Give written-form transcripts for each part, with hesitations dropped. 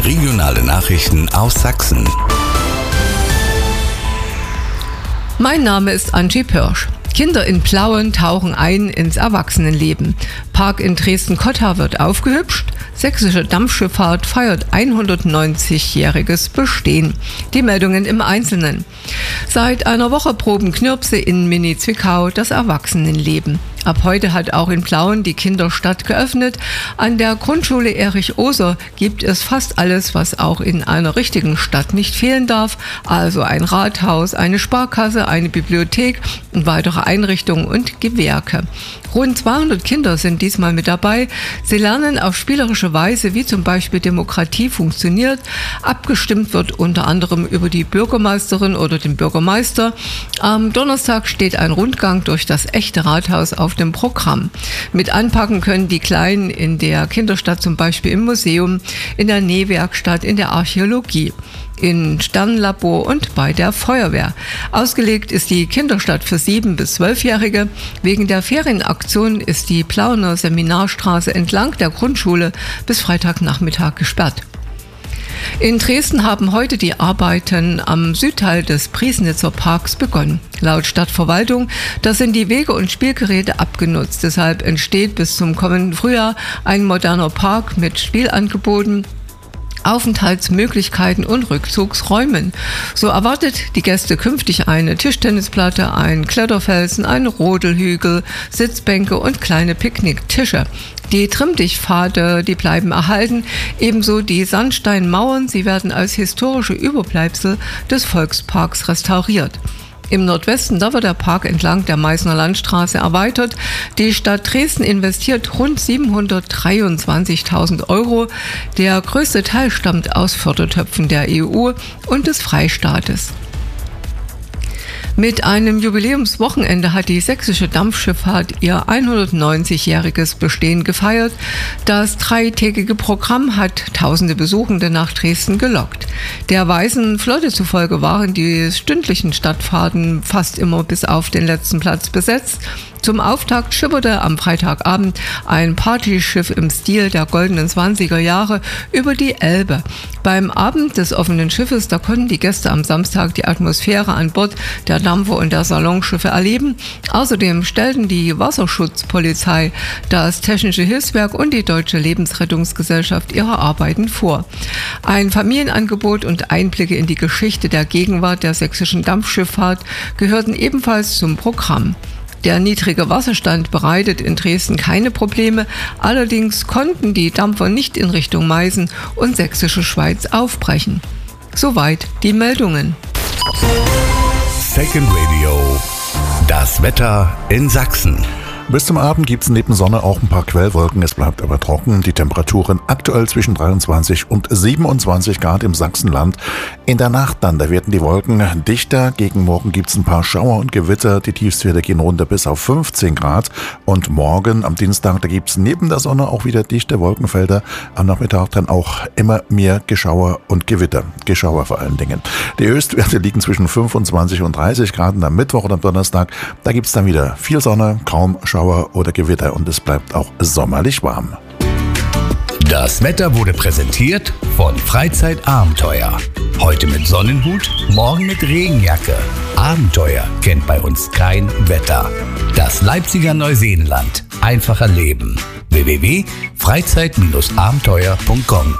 Regionale Nachrichten aus Sachsen. Mein Name ist Angie Pirsch. Kinder in Plauen tauchen ein ins Erwachsenenleben. Park in Dresden-Cotta wird aufgehübscht. Sächsische Dampfschifffahrt feiert 190-jähriges Bestehen. Die Meldungen im Einzelnen. Seit einer Woche proben Knirpse in Mini-Zwickau das Erwachsenenleben. Ab heute hat auch in Plauen die Kinderstadt geöffnet. An der Grundschule Erich Oser gibt es fast alles, was auch in einer richtigen Stadt nicht fehlen darf. Also ein Rathaus, eine Sparkasse, eine Bibliothek und weitere Einrichtungen und Gewerke. Rund 200 Kinder sind diesmal mit dabei. Sie lernen auf spielerische Weise, wie zum Beispiel Demokratie funktioniert. Abgestimmt wird unter anderem über die Bürgermeisterin oder den Bürgermeister. Am Donnerstag steht ein Rundgang durch das echte Rathaus auf dem Programm. Mit anpacken können die Kleinen in der Kinderstadt zum Beispiel im Museum, in der Nähwerkstatt, in der Archäologie, in Sternenlabor und bei der Feuerwehr. Ausgelegt ist die Kinderstadt für 7- bis 12-Jährige. Wegen der Ferienaktion ist die Plauener Seminarstraße entlang der Grundschule bis Freitagnachmittag gesperrt. In Dresden haben heute die Arbeiten am Südteil des Priesnitzer Parks begonnen. Laut Stadtverwaltung, da sind die Wege und Spielgeräte abgenutzt. Deshalb entsteht bis zum kommenden Frühjahr ein moderner Park mit Spielangeboten, Aufenthaltsmöglichkeiten und Rückzugsräumen. So erwartet die Gäste künftig eine Tischtennisplatte, einen Kletterfelsen, einen Rodelhügel, Sitzbänke und kleine Picknicktische. Die Trimmdichtpfade, die bleiben erhalten, ebenso die Sandsteinmauern, sie werden als historische Überbleibsel des Volksparks restauriert. Im Nordwesten, da wird der Park entlang der Meißner Landstraße erweitert. Die Stadt Dresden investiert rund 723.000 Euro. Der größte Teil stammt aus Fördertöpfen der EU und des Freistaates. Mit einem Jubiläumswochenende hat die sächsische Dampfschifffahrt ihr 190-jähriges Bestehen gefeiert. Das dreitägige Programm hat tausende Besuchende nach Dresden gelockt. Der Weißen Flotte zufolge waren die stündlichen Stadtfahrten fast immer bis auf den letzten Platz besetzt. Zum Auftakt schipperte am Freitagabend ein Partyschiff im Stil der goldenen 20er Jahre über die Elbe. Beim Abend des offenen Schiffes, da konnten die Gäste am Samstag die Atmosphäre an Bord der Dampfer und der Salonschiffe erleben. Außerdem stellten die Wasserschutzpolizei, das Technische Hilfswerk und die Deutsche Lebensrettungsgesellschaft ihre Arbeiten vor. Ein Familienangebot und Einblicke in die Geschichte der Gegenwart der sächsischen Dampfschifffahrt gehörten ebenfalls zum Programm. Der niedrige Wasserstand bereitet in Dresden keine Probleme, allerdings konnten die Dampfer nicht in Richtung Meißen und Sächsische Schweiz aufbrechen. Soweit die Meldungen. Second Radio. Das Wetter in Sachsen. Bis zum Abend gibt es neben Sonne auch ein paar Quellwolken, es bleibt aber trocken. Die Temperaturen aktuell zwischen 23 und 27 Grad im Sachsenland. In der Nacht dann, da werden die Wolken dichter. Gegen morgen gibt es ein paar Schauer und Gewitter. Die Tiefstwerte gehen runter bis auf 15 Grad. Und morgen am Dienstag, da gibt es neben der Sonne auch wieder dichte Wolkenfelder. Am Nachmittag dann auch immer mehr Geschauer und Gewitter. Geschauer vor allen Dingen. Die Höchstwerte liegen zwischen 25 und 30 Grad. Und am Mittwoch und am Donnerstag, da gibt es dann wieder viel Sonne, kaum Schauer oder Gewitter und es bleibt auch sommerlich warm. Das Wetter wurde präsentiert von Freizeitabenteuer. Heute mit Sonnenhut, morgen mit Regenjacke. Abenteuer kennt bei uns kein Wetter. Das Leipziger Neuseenland. Einfacher Leben. www.freizeit-abenteuer.com.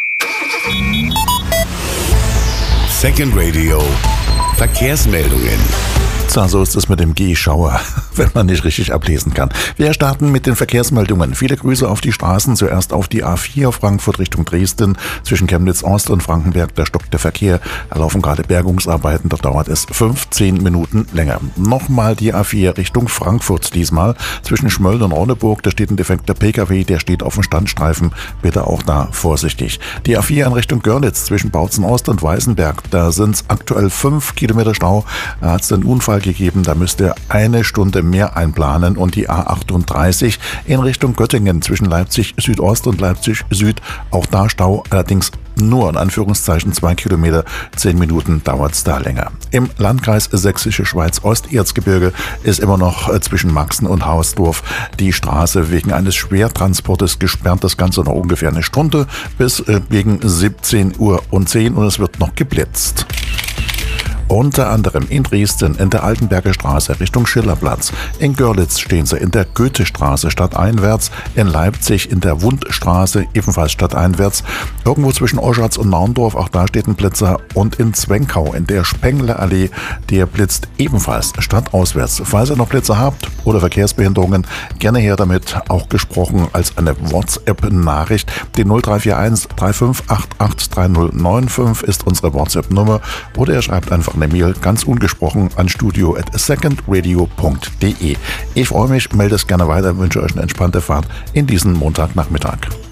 Second Radio. Verkehrsmeldungen. So ist es mit dem Gehschauer, wenn man nicht richtig ablesen kann. Wir starten mit den Verkehrsmeldungen. Viele Grüße auf die Straßen. Zuerst auf die A4 Frankfurt Richtung Dresden. Zwischen Chemnitz Ost und Frankenberg, da stockt der Verkehr. Da laufen gerade Bergungsarbeiten, da dauert es 15 Minuten länger. Nochmal die A4 Richtung Frankfurt diesmal. Zwischen Schmölln und Ronneburg, da steht ein defekter Pkw, der steht auf dem Standstreifen. Bitte auch da vorsichtig. Die A4 in Richtung Görlitz zwischen Bautzen Ost und Weißenberg, da sind es aktuell 5 Kilometer Stau. Da hat es einen Unfall gegeben, da müsst ihr eine Stunde mehr einplanen. Und die A38 in Richtung Göttingen zwischen Leipzig Südost und Leipzig Süd, auch da Stau, allerdings nur in Anführungszeichen 2 Kilometer, 10 Minuten dauert es da länger. Im Landkreis Sächsische Schweiz Osterzgebirge ist immer noch zwischen Maxen und Hausdorf die Straße wegen eines Schwertransportes gesperrt. Das Ganze noch ungefähr eine Stunde bis gegen 17:10 Uhr und es wird noch geblitzt. Unter anderem in Dresden in der Altenberger Straße Richtung Schillerplatz. In Görlitz stehen sie in der Goethestraße stadteinwärts. In Leipzig in der Wundstraße ebenfalls stadteinwärts. Irgendwo zwischen Oschatz und Naundorf, auch da steht ein Blitzer. Und in Zwenkau in der Spenglerallee, der blitzt ebenfalls stadtauswärts. Falls ihr noch Blitzer habt oder Verkehrsbehinderungen, gerne her damit, auch gesprochen als eine WhatsApp-Nachricht. Die 0341 3588 3095 ist unsere WhatsApp-Nummer oder ihr schreibt einfach eine Mail ganz ungesprochen an studio@secondradio.de. Ich freue mich, melde es gerne weiter, wünsche euch eine entspannte Fahrt in diesen Montagnachmittag.